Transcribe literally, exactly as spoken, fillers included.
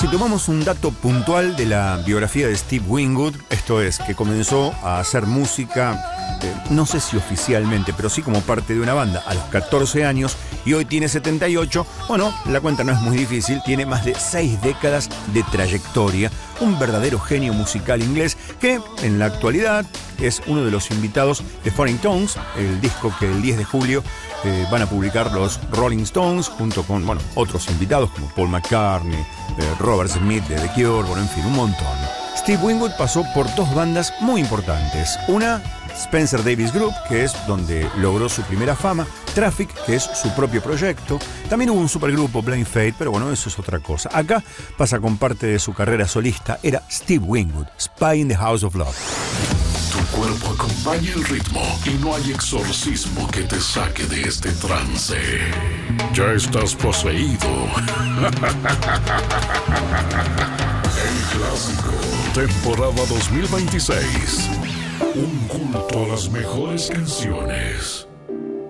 Si tomamos un dato puntual de la biografía de Steve Winwood, esto es, que comenzó a hacer música, eh, no sé si oficialmente, pero sí como parte de una banda a los catorce años y hoy tiene setenta y ocho, bueno, la cuenta no es muy difícil, tiene más de seis décadas de trayectoria, un verdadero genio musical inglés que en la actualidad es uno de los invitados de Foreign Tongues, el disco que el diez de julio eh, van a publicar los Rolling Stones junto con, bueno, otros invitados como Paul McCartney, eh, Robert Smith de The Cure, bueno, en fin, un montón. Steve Winwood pasó por dos bandas muy importantes. Una, Spencer Davis Group, que es donde logró su primera fama. Traffic, que es su propio proyecto. También hubo un supergrupo, Blind Faith, pero bueno, eso es otra cosa. Acá pasa con parte de su carrera solista. Era Steve Winwood, Spy in the House of Love. Tu cuerpo acompaña el ritmo y no hay exorcismo que te saque de este trance. Ya estás poseído. El clásico, temporada dos mil veintiséis. Un culto a las mejores canciones.